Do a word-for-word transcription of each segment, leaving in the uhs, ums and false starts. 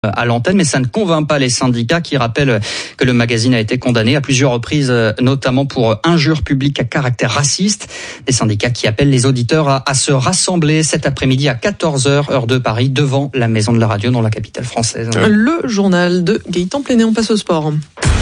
à l'antenne, mais ça ne convainc pas les syndicats qui rappellent que le magazine a été condamné à plusieurs reprises, notamment pour injures publiques à caractère raciste. Des syndicats qui appellent les auditeurs à, à se rassembler cet après-midi à quatorze heures, heure de Paris, devant la Maison de la Radio dans la capitale française. Le journal de Gaëtan Pléné, on passe au sport.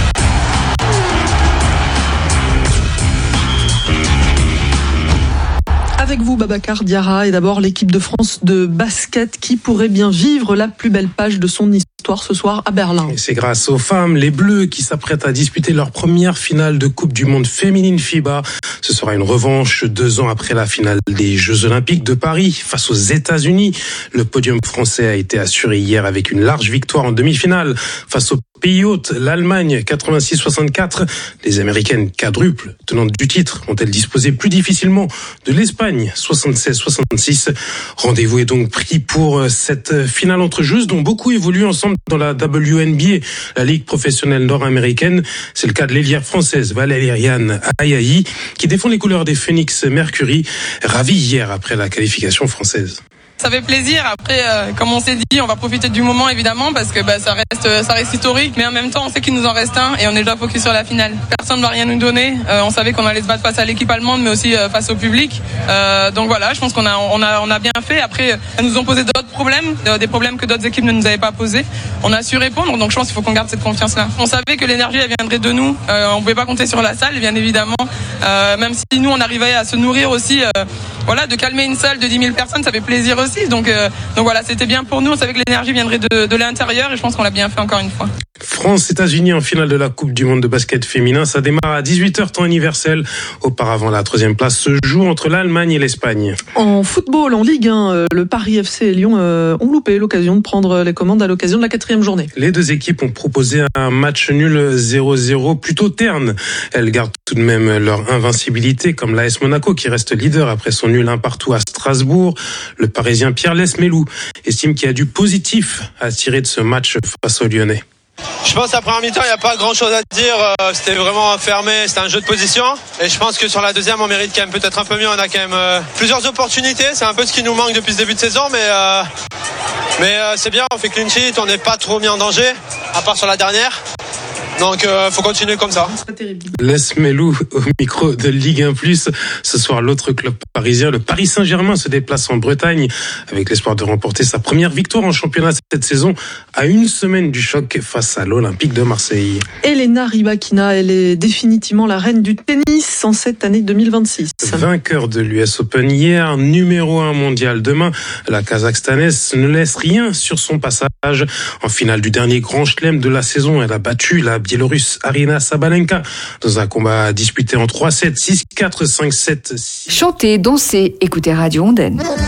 Avec vous, Babacar Diarra, et d'abord l'équipe de France de basket qui pourrait bien vivre la plus belle page de son histoire ce soir à Berlin. Et c'est grâce aux femmes, les Bleus, qui s'apprêtent à disputer leur première finale de Coupe du Monde féminine FIBA. Ce sera une revanche deux ans après la finale des Jeux Olympiques de Paris face aux États-Unis. Le podium français a été assuré hier avec une large victoire en demi-finale face au pays hôte, l'Allemagne, quatre-vingt-six soixante-quatre. Les Américaines quadruples, tenantes du titre, ont-elles disposé plus difficilement de l'Espagne, soixante-seize soixante-six. Rendez-vous est donc pris pour cette finale entre joueuses dont beaucoup évoluent ensemble dans la W N B A, la ligue professionnelle nord-américaine. C'est le cas de l'ailière française Valériane Ayayi, qui défend les couleurs des Phoenix Mercury, ravie hier après la qualification française. Ça fait plaisir. Après, euh, comme on s'est dit, on va profiter du moment évidemment parce que bah, ça reste, ça reste historique. Mais en même temps, on sait qu'il nous en reste un et on est déjà focus sur la finale. Personne ne va rien nous donner. Euh, on savait qu'on allait se battre face à l'équipe allemande, mais aussi euh, face au public. Euh, donc voilà, je pense qu'on a, on a, on a bien fait. Après, elles nous ont posé d'autres problèmes, euh, des problèmes que d'autres équipes ne nous avaient pas posés. On a su répondre. Donc je pense qu'il faut qu'on garde cette confiance-là. On savait que l'énergie elle viendrait de nous. Euh, on pouvait pas compter sur la salle, bien évidemment. Euh, même si nous on arrivait à se nourrir aussi. Euh, voilà, de calmer une salle de dix mille personnes, ça fait plaisir aussi. Donc, euh, donc voilà, c'était bien pour nous. On savait que l'énergie viendrait de, de l'intérieur et je pense qu'on l'a bien fait encore une fois. France-États-Unis en finale de la Coupe du Monde de basket féminin. Ça démarre à dix-huit heures temps universel. Auparavant, la troisième place se joue entre l'Allemagne et l'Espagne. En football, en Ligue un, le Paris F C et Lyon euh, ont loupé l'occasion de prendre les commandes à l'occasion de la quatrième journée. Les deux équipes ont proposé un match nul zéro zéro plutôt terne. Elles gardent tout de même leur invincibilité, comme l'A S Monaco qui reste leader après son nul un partout à Strasbourg. Le Parisien Pierre Lesmelou estime qu'il y a du positif à tirer de ce match face aux Lyonnais. Je pense qu'à première mi-temps, il n'y a pas grand-chose à dire. C'était vraiment fermé, c'était un jeu de position. Et je pense que sur la deuxième, on mérite quand même peut-être un peu mieux. On a quand même euh, plusieurs opportunités. C'est un peu ce qui nous manque depuis ce début de saison. Mais, euh, mais euh, c'est bien, on fait clean sheet, on n'est pas trop mis en danger, à part sur la dernière. Donc, il euh, faut continuer comme ça. Lesmelou au micro de Ligue un plus. Ce soir, l'autre club parisien, le Paris Saint-Germain, se déplace en Bretagne avec l'espoir de remporter sa première victoire en championnat cette saison à une semaine du choc face à l'Olympique de Marseille. Elena Rybakina, elle est définitivement la reine du tennis en cette année deux mille vingt-six. Vainqueur de l'U S Open hier, numéro un mondial demain, la Kazakhstanaise ne laisse rien sur son passage. En finale du dernier grand chelem de la saison, elle a battu la Biélorusse Arina Sabalenka dans un combat disputé en trois sept, six quatre, cinq sept. Chanter, danser, écouter Radio Ondaine.